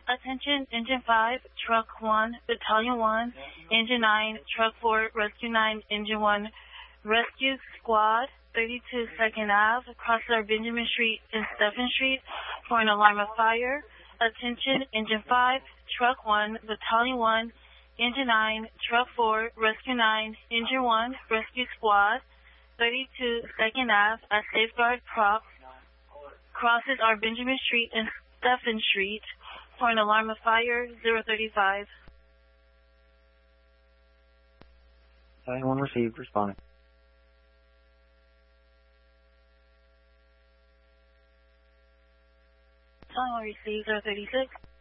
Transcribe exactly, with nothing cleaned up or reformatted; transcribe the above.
Attention, Engine five, Truck one, Battalion one, Engine nine, Truck four, Rescue nine, Engine one, Rescue Squad, thirty-two second Avenue, crosses our Benjamin Street and Stephen Street for an alarm of fire. Attention, Engine five, Truck one, Battalion one, Engine nine, Truck four, Rescue nine, Engine one, Rescue Squad, thirty-two second Avenue at Safeguard Crop, crosses our Benjamin Street and Stephen Street for an alarm of fire, zero thirty-five. Battalion one received, responding. Battalion one received, zero thirty-six.